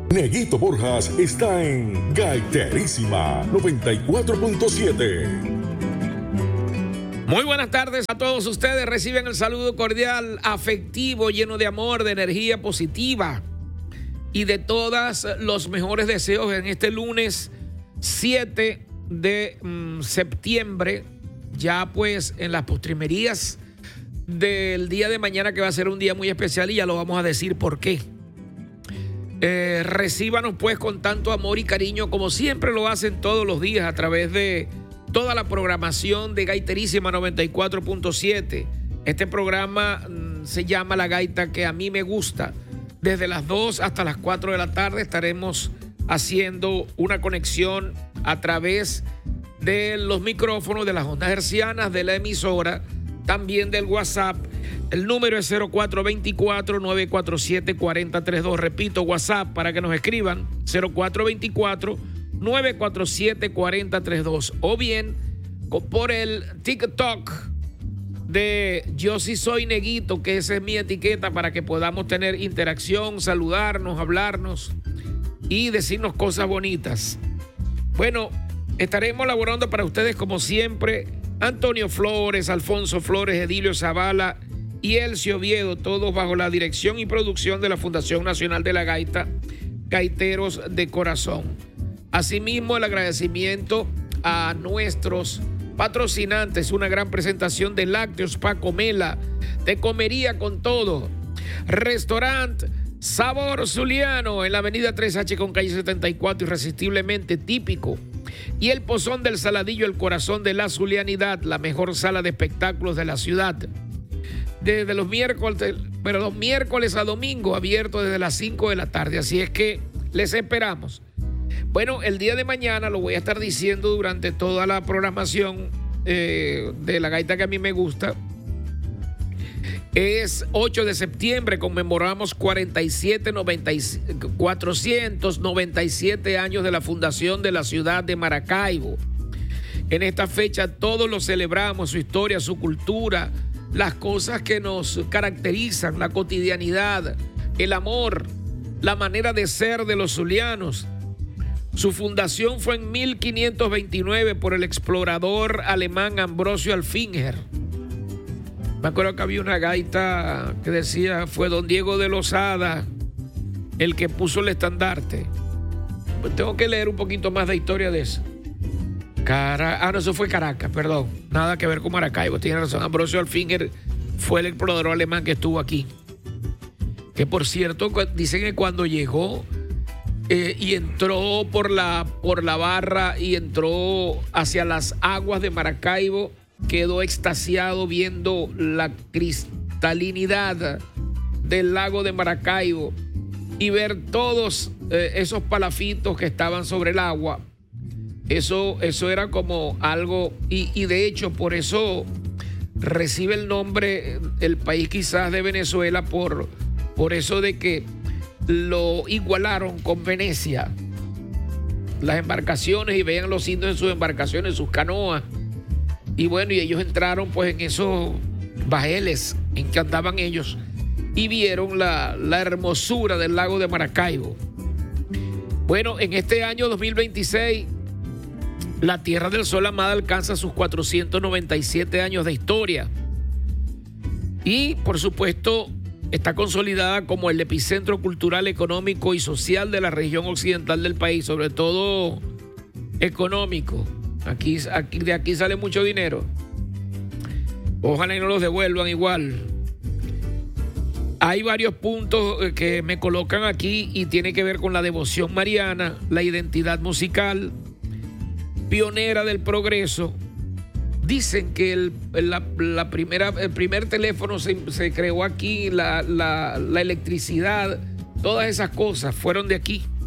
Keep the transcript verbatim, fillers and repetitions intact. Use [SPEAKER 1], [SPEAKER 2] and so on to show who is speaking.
[SPEAKER 1] Neguito Borjas está en Gaiterísima noventa y cuatro punto siete.
[SPEAKER 2] Muy buenas tardes a todos ustedes. Reciben el saludo cordial, afectivo, lleno de amor, de energía positiva y de todos los mejores deseos en este lunes siete de mm, septiembre, ya pues en las postrimerías del día de mañana, que va a ser un día muy especial y ya lo vamos a decir por qué. Eh, recíbanos pues con tanto amor y cariño como siempre lo hacen todos los días a través de toda la programación de Gaiterísima noventa y cuatro punto siete. Este programa mmm, se llama La Gaita que a mí me gusta. Desde las dos hasta las cuatro de la tarde estaremos haciendo una conexión a través de los micrófonos, de las ondas hercianas, de la emisora, también del WhatsApp. El número es cero cuatro dos cuatro, nueve cuatro siete, cuatro cero tres dos. Repito, WhatsApp para que nos escriban, cero cuatro dos cuatro, nueve cuatro siete, cuatro cero tres dos. O bien por el TikTok de Yo Sí Soy Neguito, que esa es mi etiqueta, para que podamos tener interacción, saludarnos, hablarnos y decirnos cosas bonitas. Bueno, estaremos laborando para ustedes como siempre Antonio Flores, Alfonso Flores, Edilio Zavala y Elcio Oviedo, todos bajo la dirección y producción de la Fundación Nacional de la Gaita, Gaiteros de Corazón. Asimismo, el agradecimiento a nuestros patrocinantes, una gran presentación de Lácteos Paco Mela, de Comería con Todo, Restaurant Sabor Zuliano en la avenida tres H con calle setenta y cuatro, irresistiblemente típico, y el Pozón del Saladillo, el corazón de la zulianidad, la mejor sala de espectáculos de la ciudad. Desde los miércoles, pero los miércoles a domingo, abierto desde las cinco de la tarde, así es que les esperamos. Bueno, el día de mañana lo voy a estar diciendo durante toda la programación eh, de la gaita que a mí me gusta. Es ocho de septiembre, conmemoramos cuarenta y siete, noventa, cuatrocientos noventa y siete años de la fundación de la ciudad de Maracaibo. En esta fecha todos lo celebramos, su historia, su cultura, las cosas que nos caracterizan, la cotidianidad, el amor, la manera de ser de los zulianos. Su fundación fue en mil quinientos veintinueve por el explorador alemán Ambrosio Alfinger. Me acuerdo que había una gaita que decía, fue don Diego de Lozada el que puso el estandarte. Pues tengo que leer un poquito más de historia de eso. Cara... Ah, no, eso fue Caracas, perdón. Nada que ver con Maracaibo, tiene razón. Ambrosio Alfinger fue el explorador alemán que estuvo aquí. Que por cierto, dicen que cuando llegó eh, y entró por la, por la barra y entró hacia las aguas de Maracaibo, quedó extasiado viendo la cristalinidad del lago de Maracaibo y ver todos eh, esos palafitos que estaban sobre el agua. Eso, eso era como algo, y, y de hecho por eso recibe el nombre el país quizás de Venezuela, por, por eso de que lo igualaron con Venecia. Las embarcaciones, y veían los indios en sus embarcaciones, sus canoas. Y bueno, y ellos entraron pues en esos bajeles en que andaban ellos y vieron la, la hermosura del lago de Maracaibo. Bueno, en este año dos mil veintiséis, la Tierra del Sol amada alcanza sus cuatrocientos noventa y siete años de historia. Y, por supuesto, está consolidada como el epicentro cultural, económico y social de la región occidental del país, sobre todo económico. Aquí, aquí, de aquí sale mucho dinero. Ojalá y no los devuelvan igual. Hay varios puntos que me colocan aquí y tiene que ver con la devoción mariana, la identidad musical, pionera del progreso. Dicen que el, la, la primera, el primer teléfono se, se creó aquí, la, la, la electricidad, todas esas cosas fueron de aquí.